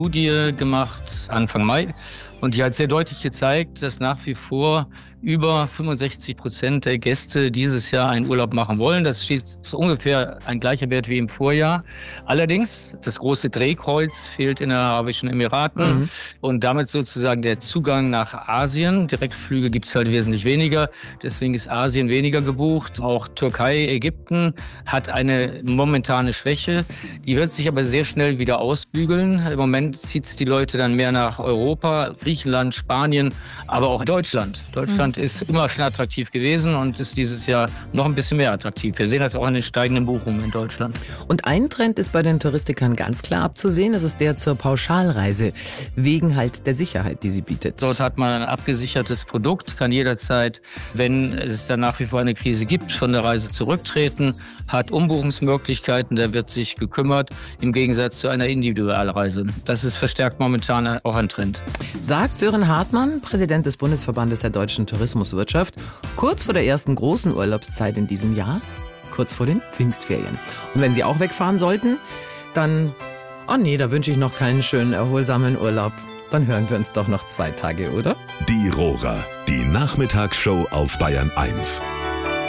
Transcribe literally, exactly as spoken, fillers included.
Studie gemacht Anfang Mai und die hat sehr deutlich gezeigt, dass nach wie vor über fünfundsechzig Prozent der Gäste dieses Jahr einen Urlaub machen wollen. Das steht so ungefähr ein gleicher Wert wie im Vorjahr. Allerdings, das große Drehkreuz fehlt in den Arabischen Emiraten mhm. und damit sozusagen der Zugang nach Asien. Direktflüge gibt es halt wesentlich weniger. Deswegen ist Asien weniger gebucht. Auch Türkei, Ägypten hat eine momentane Schwäche. Die wird sich aber sehr schnell wieder ausbügeln. Im Moment zieht es die Leute dann mehr nach Europa, Griechenland, Spanien, aber auch Deutschland. Deutschland mhm. ist immer schon attraktiv gewesen und ist dieses Jahr noch ein bisschen mehr attraktiv. Wir sehen das auch in den steigenden Buchungen in Deutschland. Und ein Trend ist bei den Touristikern ganz klar abzusehen, das ist der zur Pauschalreise, wegen halt der Sicherheit, die sie bietet. Dort hat man ein abgesichertes Produkt, kann jederzeit, wenn es dann nach wie vor eine Krise gibt, von der Reise zurücktreten, hat Umbuchungsmöglichkeiten, da wird sich gekümmert, im Gegensatz zu einer Individualreise. Das ist verstärkt momentan auch ein Trend. Sagt Sören Hartmann, Präsident des Bundesverbandes der deutschen Tourismuswirtschaft, kurz vor der ersten großen Urlaubszeit in diesem Jahr, kurz vor den Pfingstferien. Und wenn Sie auch wegfahren sollten, dann, oh nee, da wünsche ich noch keinen schönen, erholsamen Urlaub. Dann hören wir uns doch noch zwei Tage, oder? Die Rohrer, die Nachmittagsshow auf Bayern eins.